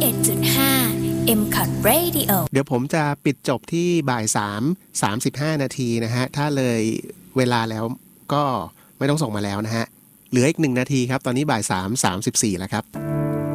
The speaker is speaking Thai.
91.5 M-COT Radio เดี๋ยวผมจะปิดจบที่บ่าย3:35 นาทีนะฮะถ้าเลยเวลาแล้วก็ไม่ต้องส่งมาแล้วนะฮะเหลืออีก1 นาทีครับตอนนี้บ่าย3:34แล้วครับ